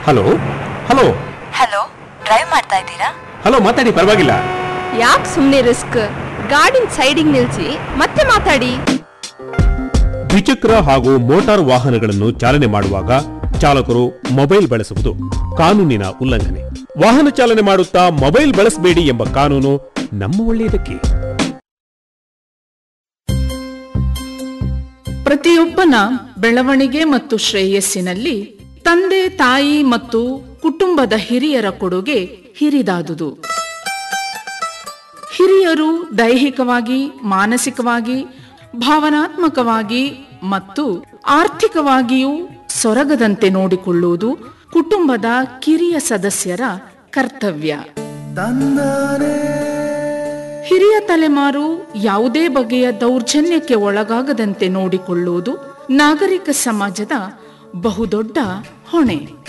Hello hello hello, drive ಮಾಡ್ತಾ ಇದ್ದೀರಾ? Hello, ಮಾತಾಡಿ, ಪರವಾಗಿಲ್ಲ. ಯಾಕೆ ಸುಮ್ಮನೆ ರಿಸ್ಕ್? ಗಾಡಿನ ಸೈಡಿಗೆ ನಿಲ್ಸಿ ಮತ್ತೆ ಮಾತಾಡಿ. ದ್ವಿಚಕ್ರ ಹಾಗೂ ಮೋಟಾರ್ ವಾಹನಗಳನ್ನು ಚಾಲನೆ ಮಾಡುವಾಗ ಚಾಲಕರು ಮೊಬೈಲ್ ಬಳಸುವುದು ಕಾನೂನಿನ ಉಲ್ಲಂಘನೆ. ವಾಹನ ಚಾಲನೆ ಮಾಡುತ್ತಾ ಮೊಬೈಲ್ ಬಳಸಬೇಡಿ ಎಂಬ ಕಾನೂನು ನಮ್ಮ ಒಳ್ಳೆಯದಕ್ಕೆ. ಪ್ರತಿಯೊಬ್ಬನ ಬೆಳವಣಿಗೆ ಮತ್ತು ಶ್ರೇಯಸ್ಸಿನಲ್ಲಿ ತಂದೆ ತಾಯಿ ಮತ್ತು ಕುಟುಂಬದ ಹಿರಿಯರ ಕೊಡುಗೆ ಹಿರಿದಾದುದು. ಹಿರಿಯರು ದೈಹಿಕವಾಗಿ, ಮಾನಸಿಕವಾಗಿ, ಭಾವನಾತ್ಮಕವಾಗಿ ಮತ್ತು ಆರ್ಥಿಕವಾಗಿಯೂ ಸೊರಗದಂತೆ ನೋಡಿಕೊಳ್ಳುವುದು ಕುಟುಂಬದ ಕಿರಿಯ ಸದಸ್ಯರ ಕರ್ತವ್ಯ. ಹಿರಿಯ ತಲೆಮಾರು ಯಾವುದೇ ಬಗೆಯ ದೌರ್ಜನ್ಯಕ್ಕೆ ಒಳಗಾಗದಂತೆ ನೋಡಿಕೊಳ್ಳುವುದು ನಾಗರಿಕ ಸಮಾಜದ ಬಹುದೊಡ್ಡ ಹೊಣೆ.